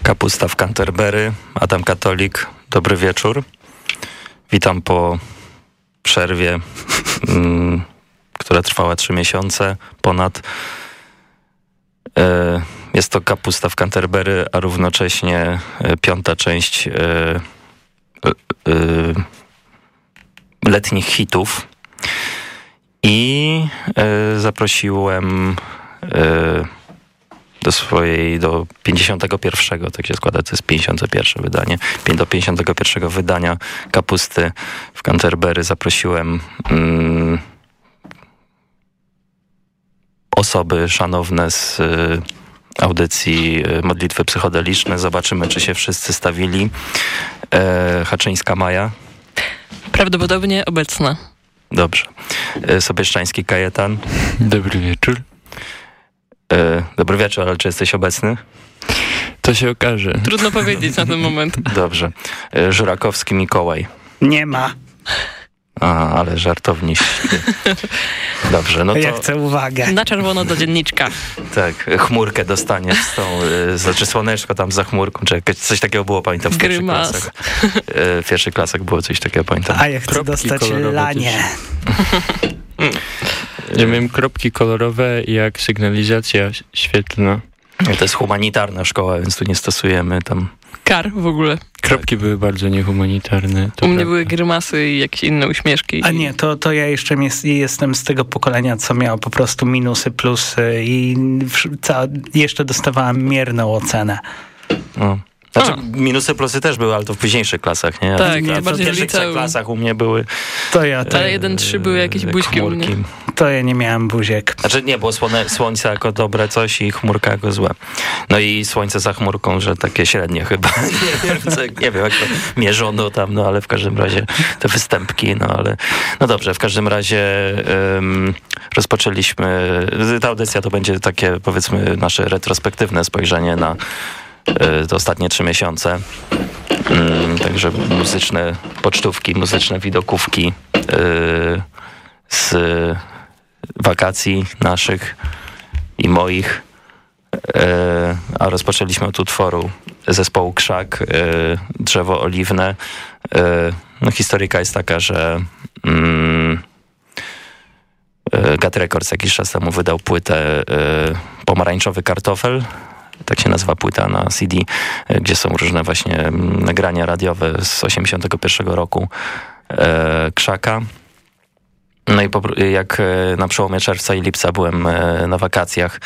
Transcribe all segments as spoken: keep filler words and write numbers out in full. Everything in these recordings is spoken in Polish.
Kapusta w Canterbury, Adam Katolik, dobry wieczór. Witam po przerwie, mm, która trwała trzy miesiące ponad. E, jest to Kapusta w Canterbury, a równocześnie e, piąta część e, e, e, letnich hitów. I e, zaprosiłem e, do swojej, do pięćdziesiątego pierwszego, tak się składa, to jest pięćdziesiąte pierwsze wydanie, do pięćdziesiątego pierwszego wydania Kapusty w Canterbury zaprosiłem mm, osoby szanowne z y, audycji y, Modlitwy Psychodeliczne. Zobaczymy, czy się wszyscy stawili. E, Haczyńska Maja. Prawdopodobnie obecna. Dobrze. E, Sobieszczański Kajetan. Dobry wieczór. E, dobry wieczór, ale czy jesteś obecny? To się okaże. Trudno powiedzieć na ten moment. Dobrze. E, Żurakowski Mikołaj. Nie ma. A, ale żartowniś. Dobrze, no to... Ja chcę uwagę. Na czerwono do dzienniczka. Tak, chmurkę dostaniesz z tą, y, znaczy słoneczko tam za chmurką, czy jakieś, coś takiego było, pamiętam, w pierwszych Grymas. klasach. Y, w pierwszych klasach było coś takiego, pamiętam. A ja chcę Kropki dostać kolorowe lanie. Ja miałem kropki kolorowe jak sygnalizacja świetlna. To jest humanitarna szkoła, więc tu nie stosujemy tam... Kar w ogóle. Kropki były bardzo niehumanitarne. To U mnie prawda. były grymasy i jakieś inne uśmieszki. A nie, to, to ja jeszcze jest, jestem z tego pokolenia, co miało po prostu minusy, plusy i w, ca, jeszcze dostawałem mierną ocenę. No. Znaczy A. minusy, plusy też były, ale to w późniejszych klasach, nie? Tak, A to w bardziej pierwszych trzech liceum. klasach u mnie były... To ja, to, Ale jeden, trzy były jakieś e, buźki u chmurki. mnie. to ja nie miałem buziek. Znaczy nie, było słone, słońce jako dobre coś i chmurka jako złe. No i słońce za chmurką, że takie średnie chyba. nie, wiem, co, nie wiem, jak to mierzono tam, no ale w każdym razie te występki, no ale... No dobrze, w każdym razie um, rozpoczęliśmy... Ta audycja to będzie takie, powiedzmy, nasze retrospektywne spojrzenie na y, te ostatnie trzy miesiące. Um, także muzyczne pocztówki, muzyczne widokówki y, z wakacji naszych i moich, e, a rozpoczęliśmy od utworu zespołu Krzak, e, Drzewo Oliwne. E, no, historyjka jest taka, że mm, e, Gat Records jakiś czas temu wydał płytę e, Pomarańczowy Kartofel, tak się nazywa płyta na C D, e, gdzie są różne właśnie m, nagrania radiowe z osiemdziesiątego pierwszego roku e, Krzaka. No i po, jak na przełomie czerwca i lipca byłem na wakacjach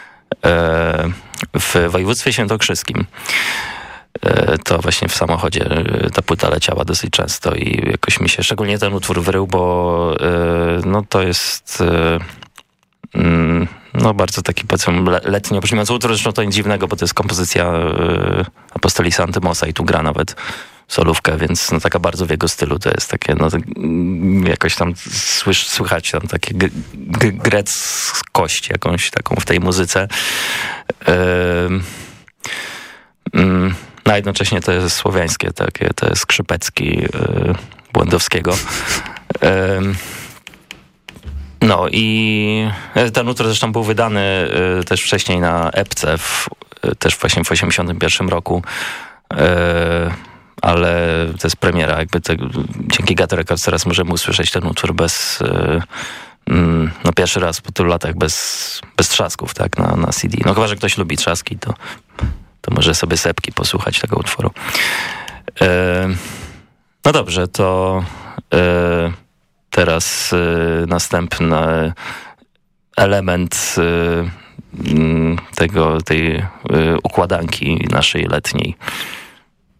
w województwie świętokrzyskim, to właśnie w samochodzie ta płyta leciała dosyć często i jakoś mi się szczególnie ten utwór wyrył, bo no to jest no bardzo taki, powiedzmy, letnio brzmiący utwór, zresztą to nic dziwnego, bo to jest kompozycja Apostolisa Antymosa i tu gra nawet solówkę, więc no taka bardzo w jego stylu to jest takie, no jakoś tam słysz, słychać tam takie g- g- greckość jakąś taką w tej muzyce. Yy, yy, no a jednocześnie to jest słowiańskie, takie, to jest Skrzypecki yy, Błędowskiego. Yy, no i ten utwór zresztą był wydany yy, też wcześniej na epce, w, yy, też właśnie w osiemdziesiątym pierwszym roku. Yy, ale to jest premiera, jakby te, dzięki Gat Records teraz możemy usłyszeć ten utwór bez, yy, no pierwszy raz po tylu latach bez, bez trzasków, tak, na, na C D. No chyba, że ktoś lubi trzaski, to, to może sobie sepki posłuchać tego utworu. Yy, no dobrze, to yy, teraz yy, następny element yy, tego, tej yy, układanki naszej letniej.